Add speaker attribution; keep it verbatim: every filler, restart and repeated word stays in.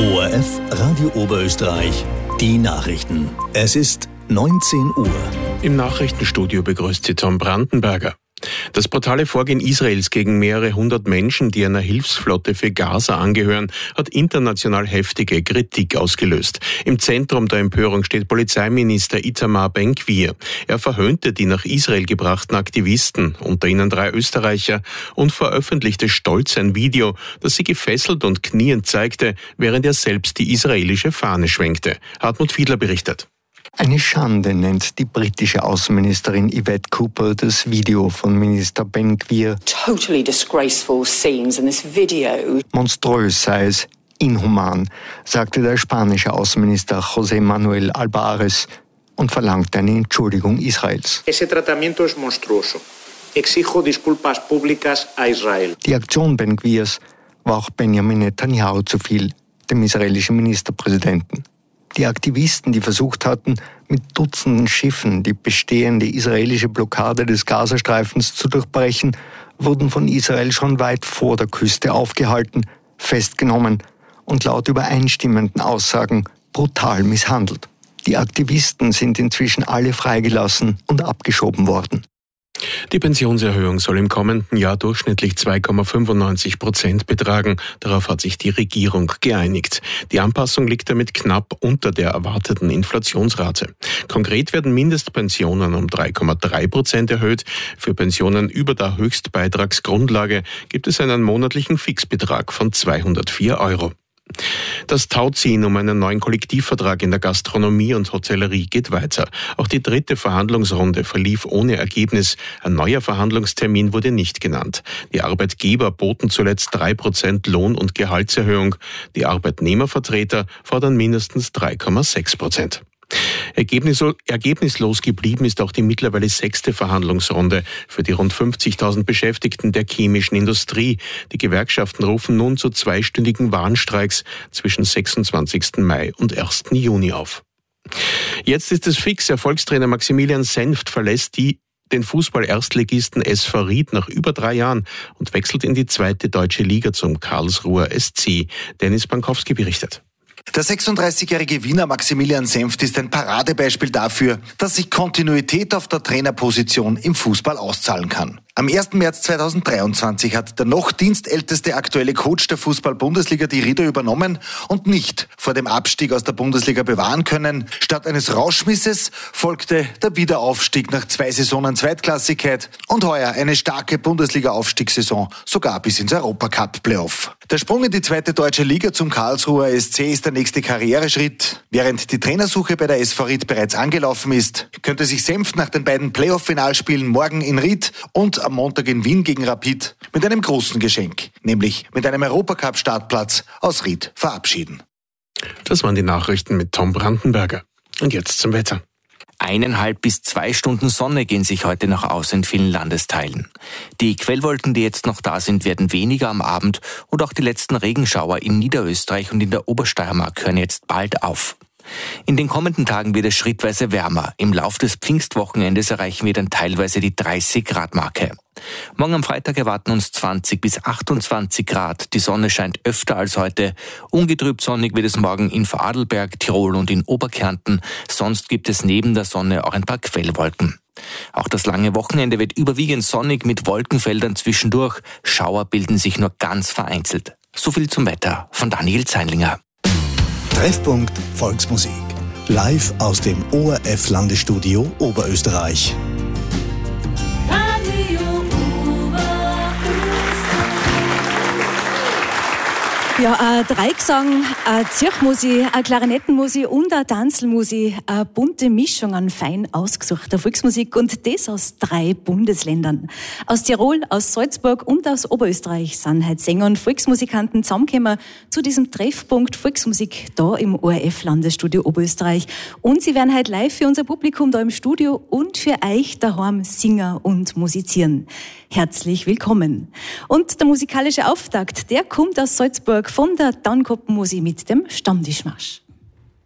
Speaker 1: O R F Radio Oberösterreich, die Nachrichten. Es ist neunzehn Uhr.
Speaker 2: Im Nachrichtenstudio begrüßt Sie Tom Brandenberger. Das brutale Vorgehen Israels gegen mehrere hundert Menschen, die einer Hilfsflotte für Gaza angehören, hat international heftige Kritik ausgelöst. Im Zentrum der Empörung steht Polizeiminister Itamar Ben-Gvir. Er verhöhnte die nach Israel gebrachten Aktivisten, unter ihnen drei Österreicher, und veröffentlichte stolz ein Video, das sie gefesselt und kniend zeigte, während er selbst die israelische Fahne schwenkte. Hartmut Fiedler berichtet.
Speaker 3: Eine Schande nennt die britische Außenministerin Yvette Cooper das Video von Minister Ben-Gvir.
Speaker 4: Totally disgraceful scenes in this video.
Speaker 3: Monströs sei es, inhuman, sagte der spanische Außenminister José Manuel Albares und verlangte eine Entschuldigung Israels.
Speaker 5: Ese tratamiento es monstruoso. Exijo disculpas públicas a Israel.
Speaker 3: Die Aktion Ben-Gvirs war auch Benjamin Netanyahu zu viel, dem israelischen Ministerpräsidenten. Die Aktivisten, die versucht hatten, mit Dutzenden Schiffen die bestehende israelische Blockade des Gazastreifens zu durchbrechen, wurden von Israel schon weit vor der Küste aufgehalten, festgenommen und laut übereinstimmenden Aussagen brutal misshandelt. Die Aktivisten sind inzwischen alle freigelassen und abgeschoben worden.
Speaker 2: Die Pensionserhöhung soll im kommenden Jahr durchschnittlich zwei Komma fünfundneunzig Prozent betragen. Darauf hat sich die Regierung geeinigt. Die Anpassung liegt damit knapp unter der erwarteten Inflationsrate. Konkret werden Mindestpensionen um drei Komma drei Prozent erhöht. Für Pensionen über der Höchstbeitragsgrundlage gibt es einen monatlichen Fixbetrag von zweihundertvier Euro. Das Tauziehen um einen neuen Kollektivvertrag in der Gastronomie und Hotellerie geht weiter. Auch die dritte Verhandlungsrunde verlief ohne Ergebnis. Ein neuer Verhandlungstermin wurde nicht genannt. Die Arbeitgeber boten zuletzt drei Prozent Lohn- und Gehaltserhöhung. Die Arbeitnehmervertreter fordern mindestens drei Komma sechs Prozent. Ergebnislos geblieben ist auch die mittlerweile sechste Verhandlungsrunde für die rund fünfzigtausend Beschäftigten der chemischen Industrie. Die Gewerkschaften rufen nun zu zweistündigen Warnstreiks zwischen sechsundzwanzigsten Mai und ersten Juni auf. Jetzt ist es fix. Erfolgstrainer Maximilian Senft verlässt die den Fußball-Erstligisten S V Ried nach über drei Jahren und wechselt in die zweite deutsche Liga zum Karlsruher S C. Dennis Bankowski berichtet.
Speaker 6: Der sechsunddreißigjährige Wiener Maximilian Senft ist ein Paradebeispiel dafür, dass sich Kontinuität auf der Trainerposition im Fußball auszahlen kann. Am ersten März zweitausenddreiundzwanzig hat der noch dienstälteste aktuelle Coach der Fußball-Bundesliga die Rieder übernommen und nicht vor dem Abstieg aus der Bundesliga bewahren können. Statt eines Rauschmisses folgte der Wiederaufstieg nach zwei Saisonen Zweitklassigkeit und heuer eine starke Bundesliga-Aufstiegssaison, sogar bis ins Europacup-Playoff. Der Sprung in die zweite deutsche Liga zum Karlsruher S C ist der nächste Karriereschritt. Während die Trainersuche bei der S V Ried bereits angelaufen ist, könnte sich Senft nach den beiden Playoff-Finalspielen morgen in Ried und am Montag in Wien gegen Rapid mit einem großen Geschenk, nämlich mit einem Europacup-Startplatz aus Ried verabschieden.
Speaker 2: Das waren die Nachrichten mit Tom Brandenberger. Und jetzt zum Wetter.
Speaker 7: Eineinhalb bis zwei Stunden Sonne gehen sich heute noch aus in vielen Landesteilen. Die Quellwolken, die jetzt noch da sind, werden weniger am Abend und auch die letzten Regenschauer in Niederösterreich und in der Obersteiermark hören jetzt bald auf. In den kommenden Tagen wird es schrittweise wärmer. Im Lauf des Pfingstwochenendes erreichen wir dann teilweise die dreißig Grad Marke. Morgen am Freitag erwarten uns zwanzig bis achtundzwanzig Grad. Die Sonne scheint öfter als heute. Ungetrübt sonnig wird es morgen in Vorarlberg, Tirol und in Oberkärnten. Sonst gibt es neben der Sonne auch ein paar Quellwolken. Auch das lange Wochenende wird überwiegend sonnig mit Wolkenfeldern zwischendurch. Schauer bilden sich nur ganz vereinzelt. So viel zum Wetter von Daniel Zeinlinger.
Speaker 1: Treffpunkt Volksmusik. Live aus dem O R F-Landesstudio Oberösterreich.
Speaker 8: Ja, ein Dreigesang, eine Zirchmusik, eine Klarinettenmusik und eine Tanzelmusik. Eine bunte Mischung an fein ausgesuchter Volksmusik und das aus drei Bundesländern. Aus Tirol, aus Salzburg und aus Oberösterreich sind heute Sänger und Volksmusikanten zusammengekommen zu diesem Treffpunkt Volksmusik da im O R F-Landesstudio Oberösterreich. Und sie werden heute live für unser Publikum da im Studio und für euch daheim singen und musizieren. Herzlich willkommen. Und der musikalische Auftakt, der kommt aus Salzburg von der Taunkoppenmusik mit dem Stammtischmarsch.